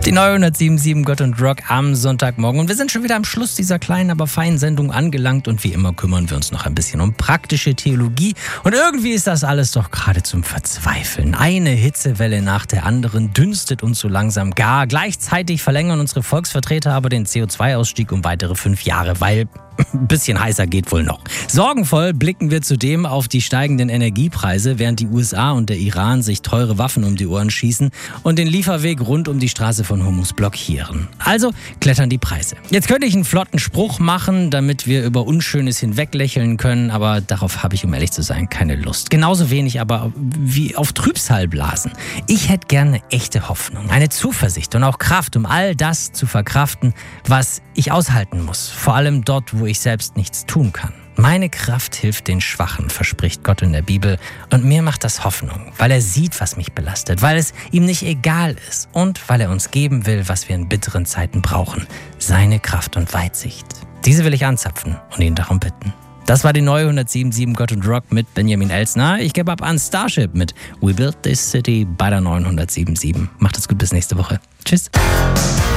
Die neue 107.7 Gott und Rock am Sonntagmorgen. Und wir sind schon wieder am Schluss dieser kleinen, aber feinen Sendung angelangt. Und wie immer kümmern wir uns noch ein bisschen um praktische Theologie. Und irgendwie ist das alles doch gerade zum Verzweifeln. Eine Hitzewelle nach der anderen dünstet uns so langsam gar. Gleichzeitig verlängern unsere Volksvertreter aber den CO2-Ausstieg um weitere 5 Jahre, weil ein bisschen heißer geht wohl noch. Sorgenvoll blicken wir zudem auf die steigenden Energiepreise, während die USA und der Iran sich teure Waffen um die Ohren schießen und den Lieferweg rund um die Straße von Hormuz blockieren. Also klettern die Preise. Jetzt könnte ich einen flotten Spruch machen, damit wir über Unschönes hinweglächeln können, aber darauf habe ich, um ehrlich zu sein, keine Lust. Genauso wenig aber wie auf Trübsal blasen. Ich hätte gerne echte Hoffnung, eine Zuversicht und auch Kraft, um all das zu verkraften, was ich aushalten muss. Vor allem dort, wo ich selbst nichts tun kann. Meine Kraft hilft den Schwachen, verspricht Gott in der Bibel. Und mir macht das Hoffnung, weil er sieht, was mich belastet, weil es ihm nicht egal ist und weil er uns geben will, was wir in bitteren Zeiten brauchen. Seine Kraft und Weitsicht. Diese will ich anzapfen und ihn darum bitten. Das war die neue 107.7 Gott und Rock mit Benjamin Elsner. Ich gebe ab an Starship mit We Built This City bei der neuen 107.7. Macht es gut, bis nächste Woche. Tschüss.